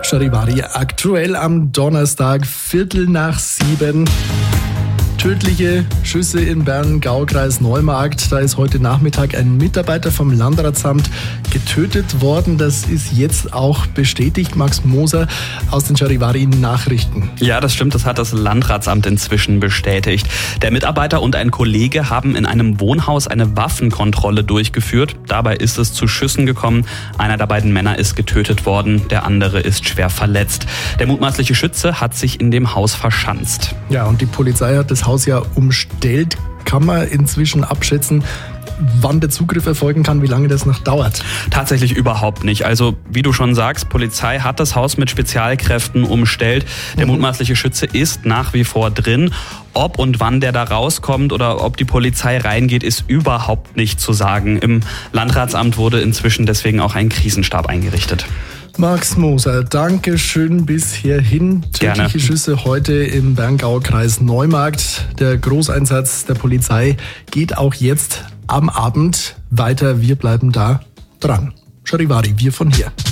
Charivari, aktuell am Donnerstag, 6:15. Tödliche Schüsse in Bern-Gaukreis Neumarkt. Da ist heute Nachmittag ein Mitarbeiter vom Landratsamt getötet worden. Das ist jetzt auch bestätigt. Max Moser aus den Charivari-Nachrichten. Ja, das stimmt. Das hat das Landratsamt inzwischen bestätigt. Der Mitarbeiter und ein Kollege haben in einem Wohnhaus eine Waffenkontrolle durchgeführt. Dabei ist es zu Schüssen gekommen. Einer der beiden Männer ist getötet worden. Der andere ist schwer verletzt. Der mutmaßliche Schütze hat sich in dem Haus verschanzt. Ja, und die Polizei hat das Haus ja umstellt. Kann man inzwischen abschätzen, wann der Zugriff erfolgen kann, wie lange das noch dauert? Tatsächlich überhaupt nicht. Also wie du schon sagst, Polizei hat das Haus mit Spezialkräften umstellt. Der mutmaßliche Schütze ist nach wie vor drin. Ob und wann der da rauskommt oder ob die Polizei reingeht, ist überhaupt nicht zu sagen. Im Landratsamt wurde inzwischen deswegen auch ein Krisenstab eingerichtet. Max Moser, danke schön bis hierhin. Tödliche Schüsse heute im Bern-Gaukreis Neumarkt. Der Großeinsatz der Polizei geht auch jetzt am Abend weiter. Wir bleiben da dran. Charivari, wir von hier.